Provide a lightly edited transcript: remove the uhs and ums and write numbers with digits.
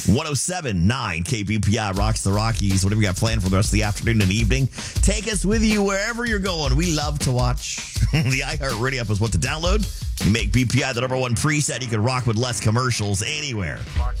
107.9 KBPI rocks the Rockies. Whatever you got planned for the rest of the afternoon and evening, take us with you wherever you're going. We love to watch. The iHeartRadio app is what to download. You make BPI the number one preset. You can rock with less commercials anywhere.